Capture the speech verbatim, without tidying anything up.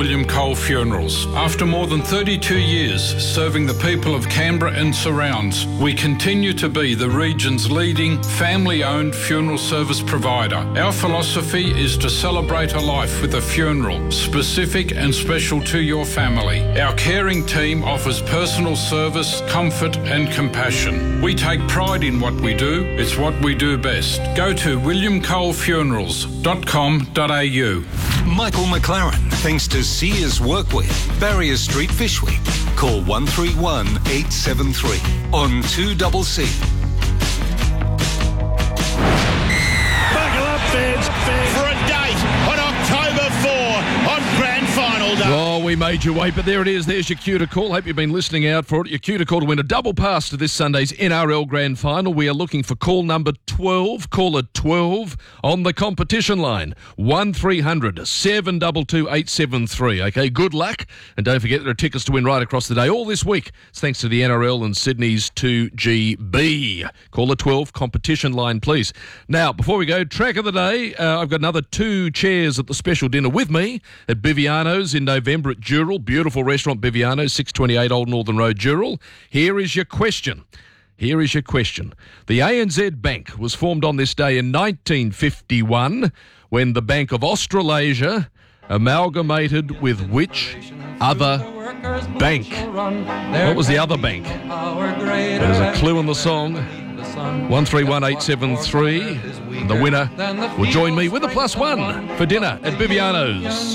William Cole Funerals. After more than thirty-two years serving the people of Canberra and surrounds, we continue to be the region's leading family-owned funeral service provider. Our philosophy is to celebrate a life with a funeral, specific and special to your family. Our caring team offers personal service, comfort and compassion. We take pride in what we do. It's what we do best. Go to william cole funerals dot com dot a u. Michael McLaren, thanks to Sears Workwear, Barrier Street, Fishwick. Call one three one, eight seven three on two C C. Buckle up, fans, fans. For a date on October fourth on Grand Final Day. Oh, we made you wait, but there it is. There's your cue to call. Hope you've been listening out for it. Your cue to call to win a double pass to this Sunday's N R L Grand Final. We are looking for call number twelve. Caller twelve on the competition line. one three hundred, seven two two, eight seven three. Okay, good luck. And don't forget there are tickets to win right across the day. All this week, it's thanks to the N R L and Sydney's two G B. Caller twelve, competition line, please. Now, before we go, track of the day. Uh, I've got another two chairs at the special dinner with me at Biviano's in November at Dural. Beautiful restaurant, Biviano's, six twenty-eight Old Northern Road, Dural. Here is your question. Here is your question. The A N Z Bank was formed on this day in nineteen fifty-one when the Bank of Australasia amalgamated with which other bank? What was the other bank? There's a clue in the song. one three one, eight seven three. The winner will join me with a plus one for dinner at Biviano's.